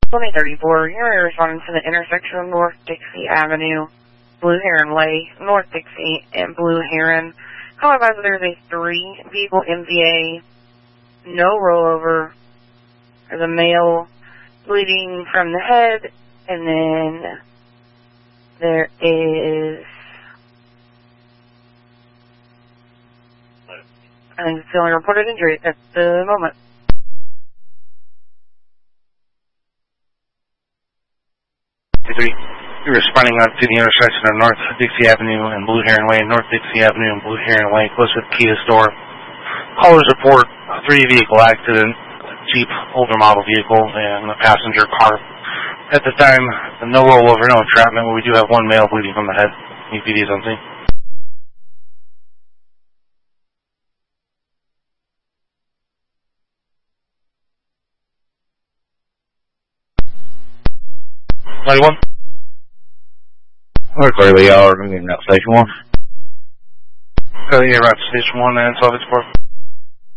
2034, you're responding to the intersection of North Dixie Avenue, Blue Heron Way, North Dixie, and Blue Heron. However, there's a 3-vehicle MVA, no rollover. There's a male bleeding from the head, and then there is a feeling reported injury at the moment. You're responding to the intersection of North Dixie Avenue and Blue Heron Way, North Dixie Avenue and Blue Heron Way, close to the Kia store. Callers report a 3-vehicle accident, a Jeep older model vehicle, and a passenger car. At the time, no rollover, no entrapment, but we do have one male bleeding from the head. EPD is on scene. One. Or clearly, y'all are going to get out Station 1. Yeah, right, Station 1 and 12 Explorer.